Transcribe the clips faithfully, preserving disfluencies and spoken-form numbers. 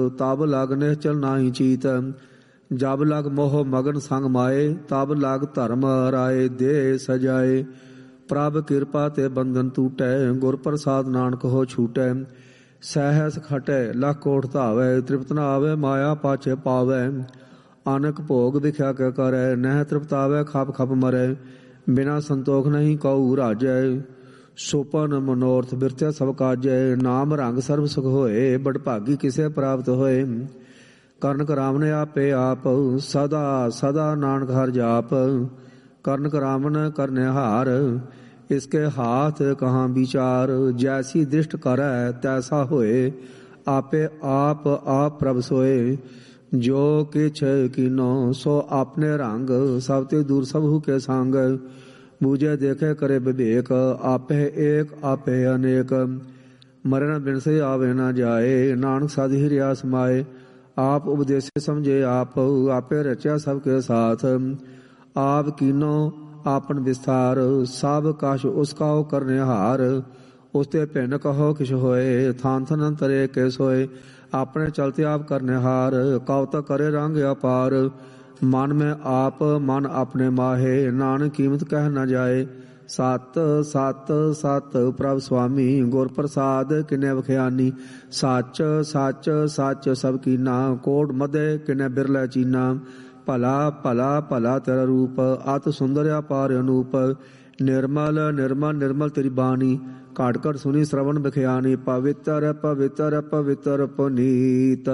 तब लग निश्चल नाही चीत। जब लग मोह मगन संग माए, तब लग धर्म राय दे सजाए। प्रभ कृपा ते बंधन टूटै, गुर प्रसाद नानक हो छूटै। सहस खटै लख कोट धावै, तृप्त न आवे माया पाछे पावै। अनक भोग विख्या के करै, नह तृप्तावै खप खप मरै। बिना संतोख नहीं कऊ राजै, सोपन मनोरथ बिरथै सब काजै। नाम रंग सर्व सुख होए, बड़भागी किसे प्राप्त होए। करनक रामन आपे आप, सदा सदा नानक हर जाप। करनक रामन करने हार, इसके हाथ कहाँ विचार। जैसी दृष्ट करै तैसा होए, आपे आप आप प्रभ सोए। जो किछ कीनो सो अपने रंग, सब ते दूर सबहु के संग। बूझे देखे करे विवेक, आपे एक आपे अनेक। मरे न बिन से आवे न जाए, नानक साधि हिरिया समाए। आप उपदेसे समझे आप, आपे रचा सबके साथ। आप कीनो आपन विस्तार, सब कछ उसका करने हार। उसते भिन्न कहो किश होए, थान थन अंतरे के सोए। अपने चलते आप करने हार, कौतक करे रंग अपार। मन में आप मन अपने माहे, नानक कीमत कह न जाए। सत सत सत प्रभ स्वामी, गुर प्रसाद किन्ने बख्यानी। सच सच सच सब कीना, कोट मदे किन्ने बिरलै चीना। भला भला भला तेरा रूप, अत सुंदर अपार अनूप। निर्मल निर्मल निर्मल तेरी बानी, घट घट सुनी श्रवण बख्यानी। पवित्र पवित्र पवित्र पुनीत,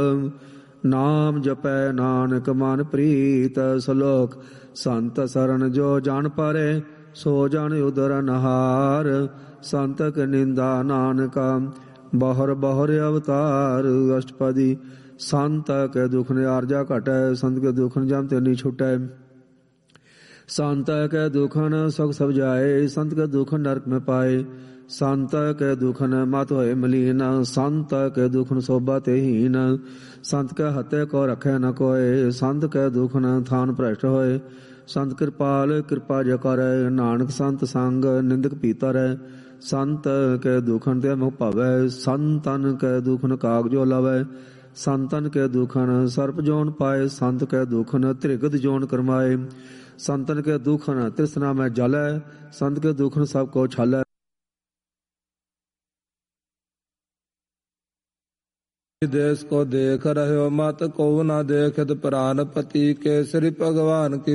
नाम जपै नानक मन प्रीत। श्लोक संत सरन जो जान परे, सो जन उदर नहार। संत के निंदा नानका, बहुर बहुर अवतार। अष्टपदी संत के दुख ने आरजा घटै, संत के दुख जम ते नहीं छुटै। संत के दुखन सुख सब जाए, संत के दुख नरक में पाए। संत के दुखन मत होए मलीन, संत के दुखन शोभा ते हीन। संत के हते को रखे न कोय, संत के दुखन थान भ्रष्ट होए। संत कृपाल कृपा जो करे, नानक संत संग निंदक पीतर। संत के दुखन ते मुख भवै, संतन के दुखन काग जो लवै। संतन के दुखन सर्प जोन पाए, संत के दुखन त्रिगद जोन करमाए। संतन के दुखन तृष्णा में जलै, संत के दुखन सब को छलै। देश को देख रहे हो मत, को न देखत प्राण पति। केसरी भगवान की